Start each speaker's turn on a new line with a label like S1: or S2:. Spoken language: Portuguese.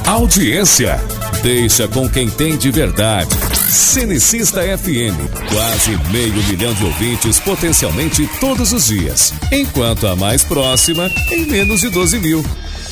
S1: Audiência deixa com quem tem de verdade. Cinicista FM, quase 500 mil de ouvintes potencialmente todos os dias, enquanto a mais próxima em menos de 12 mil.